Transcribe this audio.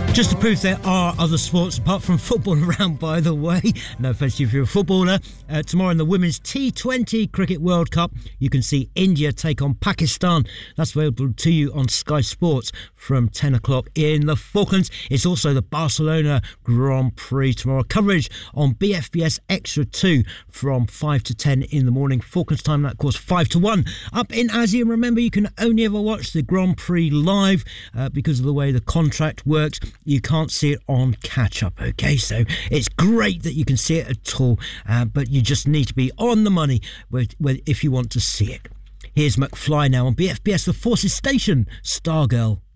Just to prove there are other sports apart from football around, by the way. No offence to you if you're a footballer. Tomorrow in the Women's T20 Cricket World Cup, you can see India take on Pakistan. That's available to you on Sky Sports from 10 o'clock in the Falklands. It's also the Barcelona Grand Prix tomorrow. Coverage on BFBS Extra 2 from 5 to 10 in the morning. Falklands time, that of course 5 to 1 up in Aussie. And remember, you can only ever watch the Grand Prix live because of the way the contract works. You can't see it on catch-up, okay? So it's great that you can see it at all, but you just need to be on the money if you want to see it. Here's McFly now on BFBS, The Forces Station, Stargirl.